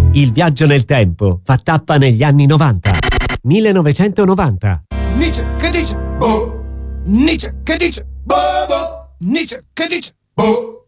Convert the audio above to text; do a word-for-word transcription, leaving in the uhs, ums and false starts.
Il viaggio nel tempo fa tappa negli anni novanta. millenovecentonovanta. Nietzsche che dice boh, Nietzsche che dice boh, boh, Nietzsche che dice boh.